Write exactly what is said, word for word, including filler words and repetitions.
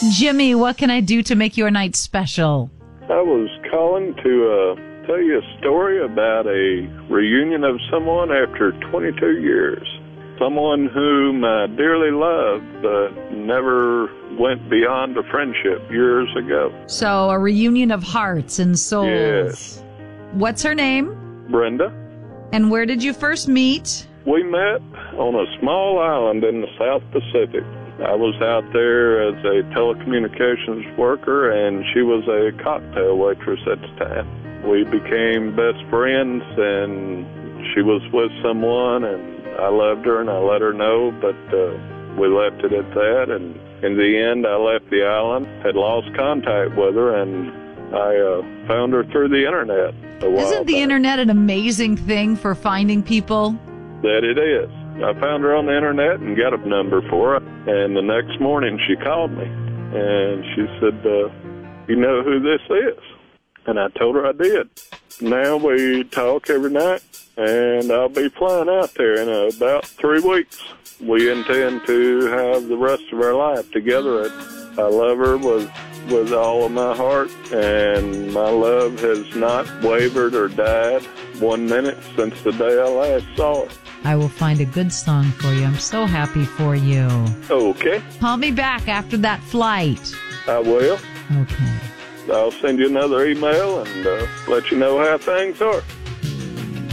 Jimmy, what can I do to make your night special? I was calling to uh, tell you a story about a reunion of someone after twenty-two years. Someone whom I dearly loved, but never went beyond a friendship years ago. So, a reunion of hearts and souls. Yes. What's her name? Brenda. And where did you first meet? We met on a small island in the South Pacific. I was out there as a telecommunications worker, and she was a cocktail waitress at the time. We became best friends, and she was with someone, and I loved her, and I let her know, but uh, we left it at that. And in the end, I left the island, had lost contact with her, and I uh, found her through the internet a while Isn't the back. internet an amazing thing for finding people? That it is. I found her on the internet and got a number for her, and the next morning she called me, and she said, uh, you know who this is? And I told her I did. Now we talk every night, and I'll be flying out there in uh, about three weeks. We intend to have the rest of our life together. I love her with, with all of my heart, and my love has not wavered or died one minute since the day I last saw her. I will find a good song for you. I'm so happy for you. Okay. Call me back after that flight. I will. Okay. I'll send you another email and uh, let you know how things are.